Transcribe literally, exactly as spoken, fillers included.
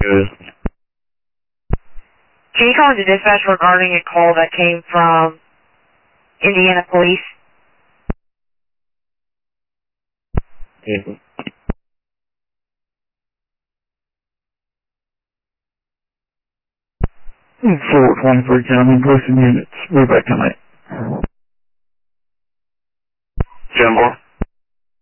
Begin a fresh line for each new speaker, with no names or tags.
Good.
Can you call into dispatch regarding a call that came from Indiana Police?
Yeah.
four twenty-three County pushing units. We're back tonight.
Jumbo.